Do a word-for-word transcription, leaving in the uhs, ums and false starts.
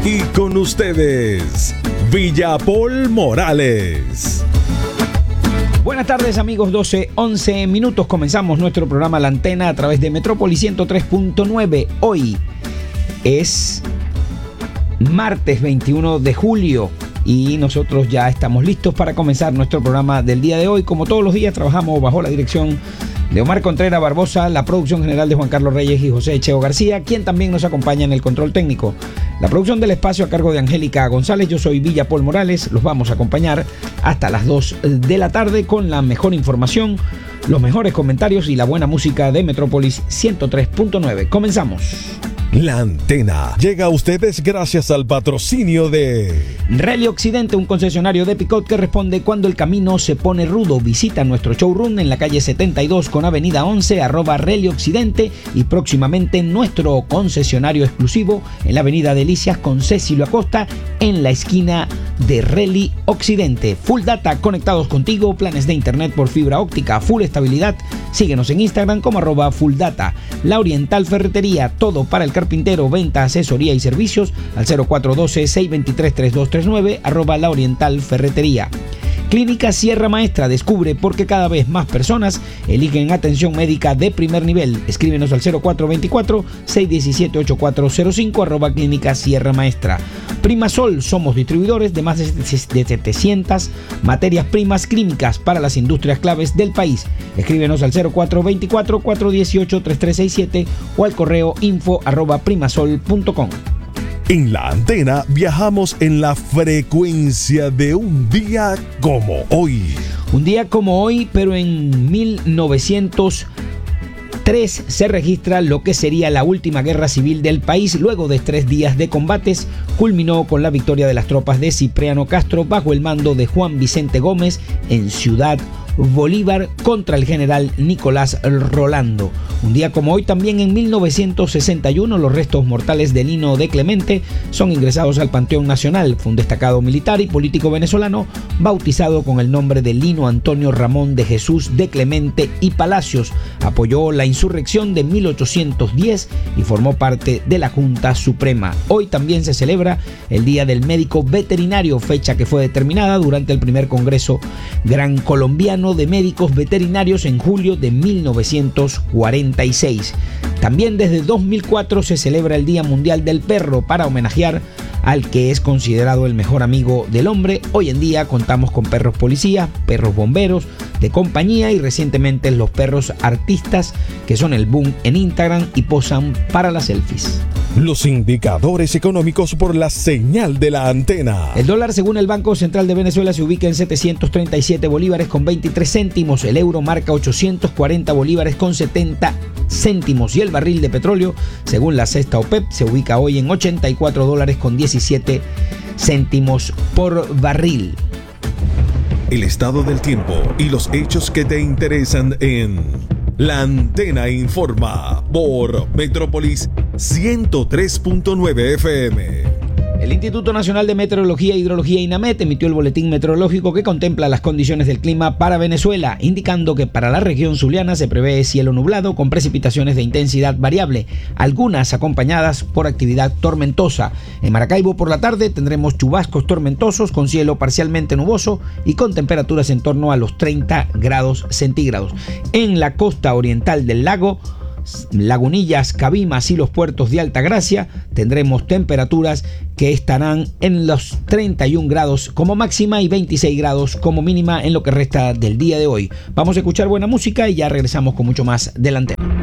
Y con ustedes, Villapol Morales. Buenas tardes amigos, doce, once minutos. Comenzamos nuestro programa La Antena a través de Metrópolis ciento tres punto nueve. Hoy es martes veintiuno de julio y nosotros ya estamos listos para comenzar nuestro programa del día de hoy. Como todos los días trabajamos bajo la dirección de Omar Contreras Barbosa, la producción general de Juan Carlos Reyes y José Cheo García, quien también nos acompaña en el control técnico. La producción del espacio a cargo de Angélica González. Yo soy Villapol Morales. Los vamos a acompañar hasta las dos de la tarde con la mejor información, los mejores comentarios y la buena música de Metrópolis ciento tres punto nueve. Comenzamos. La Antena llega a ustedes gracias al patrocinio de Rally Occidente, un concesionario de Picot que responde cuando el camino se pone rudo. Visita nuestro showroom en la calle setenta y dos con avenida once, arroba Rally Occidente, y próximamente nuestro concesionario exclusivo en la avenida Delicias con Cecilio Acosta en la esquina de Rally Occidente. Full Data, conectados contigo, planes de internet por fibra óptica, full estabilidad. Síguenos en Instagram como arroba Full Data. La Oriental Ferretería, todo para el carpintero, venta, asesoría y servicios al cero cuatro uno dos, seis dos tres, tres dos tres nueve, arroba La Oriental Ferretería. Clínica Sierra Maestra, descubre por qué cada vez más personas eligen atención médica de primer nivel. Escríbenos al cero cuatro dos cuatro, seis uno siete, ocho cuatro cero cinco, arroba Clínica Sierra Maestra. Primasol, somos distribuidores de más de setecientas materias primas químicas para las industrias claves del país. Escríbenos al cero cuatro dos cuatro, cuatro uno ocho, tres tres seis siete o al correo info arroba primasol punto com. En La Antena viajamos en la frecuencia de un día como hoy. Un día como hoy, pero en mil novecientos tres se registra lo que sería la última guerra civil del país. Luego de tres días de combates, culminó con la victoria de las tropas de Cipriano Castro bajo el mando de Juan Vicente Gómez en Ciudad Bolívar contra el general Nicolás Rolando. Un día como hoy, también en mil novecientos sesenta y uno, los restos mortales de Lino de Clemente son ingresados al Panteón Nacional. Fue un destacado militar y político venezolano bautizado con el nombre de Lino Antonio Ramón de Jesús de Clemente y Palacios. Apoyó la insurrección de mil ochocientos diez y formó parte de la Junta Suprema. Hoy también se celebra el Día del Médico Veterinario, fecha que fue determinada durante el primer Congreso Gran Colombiano de Médicos Veterinarios en julio de mil novecientos cuarenta y seis. También desde dos mil cuatro se celebra el Día Mundial del Perro para homenajear al que es considerado el mejor amigo del hombre. Hoy en día contamos con perros policías, perros bomberos de compañía y recientemente los perros artistas, que son el boom en Instagram y posan para las selfies. Los indicadores económicos por la señal de La Antena. El dólar, según el Banco Central de Venezuela, se ubica en setecientos treinta y siete bolívares con veintitrés céntimos. El euro marca ochocientos cuarenta bolívares con setenta céntimos. Y el barril de petróleo, según la cesta OPEP, se ubica hoy en ochenta y cuatro dólares con diecisiete céntimos por barril. El estado del tiempo y los hechos que te interesan en La Antena Informa por Metrópolis ciento tres punto nueve F M. El Instituto Nacional de Meteorología e Hidrología INAMET emitió el boletín meteorológico que contempla las condiciones del clima para Venezuela, indicando que para la región zuliana se prevé cielo nublado con precipitaciones de intensidad variable, algunas acompañadas por actividad tormentosa. En Maracaibo por la tarde tendremos chubascos tormentosos con cielo parcialmente nuboso y con temperaturas en torno a los treinta grados centígrados. En la costa oriental del lago, Lagunillas, Cabimas y los puertos de Altagracia tendremos temperaturas que estarán en los treinta y un grados como máxima y veintiséis grados como mínima en lo que resta del día de hoy. Vamos a escuchar buena música y ya regresamos con mucho más de La Antena.